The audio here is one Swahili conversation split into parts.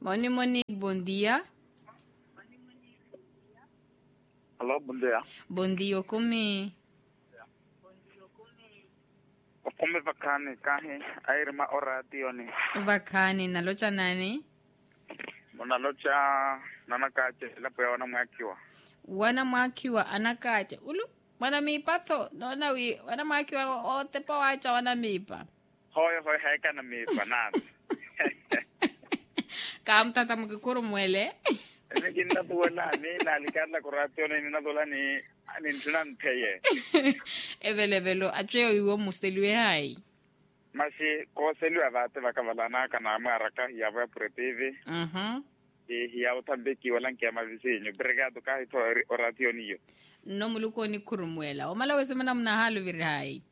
Monique, bom dia. Alô, bom dia. Bom dia, eu comi. O come vakani kahi airma orationi. Vakani, nalocha nani? Monalocha nanakache la peona mwakiwa. Wana mwakiwa anakacha. Ulu, wana mipa tho. Wana mwakiwa o tepa wacha wana mipa. Hoy haika na mipa nani. Kamtata mkikuru mwele. Ni kinna tuwala ni nalikala kurationi ni nadola ni tunan peye. Evelevelo, acheo iwo musteliwe hai. Masi ko selu avate vakavalana kana maraka hiya pretive. Hiya utambeki wala nkema visinyo. Brigado kahi to orationi yo. No muluko ni kurumwela. Omala wesemana mna halu viri hai.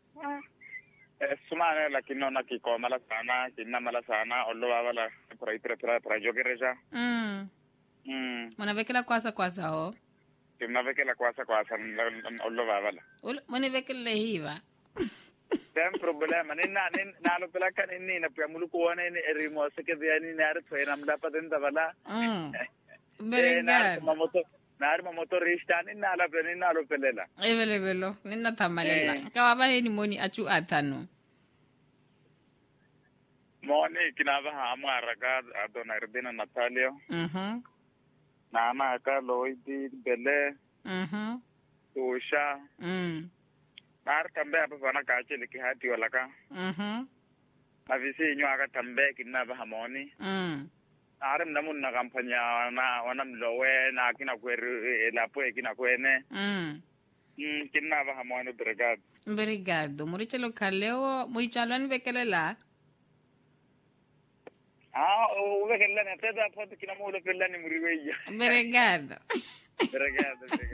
Sumane lakini ona kiko mala sana kinna mala sana ollo wala para jogereja. Mwana vekela kwasa ho. Kinna vekela kwasa ollo wala. Mwana vekela hiva. Tem problema na lo pela kan ni na pia mulu ko ne rimo se ke dia ni nar pe nam da paden da wala. Berengar. Nar motor ristani na la pe ni na lo pelela. Evelevelo, nina tamalela. Kawaba ni moni achu atano. Moni kinaba hama raga adona rdina Natalio. Nana ka loidi bele. Tusha. Nar tambe apa bana kache liki hati wala ka. Na visi nyo aga tambe kinaba hamoni. Aram namun na kampanya na wanam lowe na kina kweru lapo kina kwene. Kinaba hamoni brigade. Obrigado. Murichelo kaleo, muichalwan vekelela. Uwe kella ne teda pot kina mulo pella ni muriweya. Obrigado. Obrigado.